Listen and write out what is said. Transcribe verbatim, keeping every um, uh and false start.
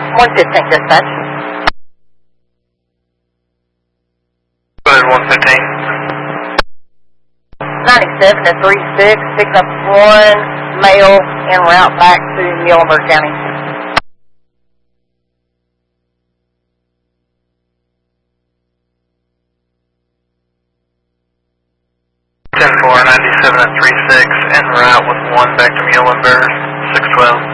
one fifteen, dispatch. Go ahead, one fifteen. ninety-seven to three six, pick up one male en route back to Muhlenberg County. ten four, ninety-seven at three six, en route with one back to Muhlenberg, six twelve.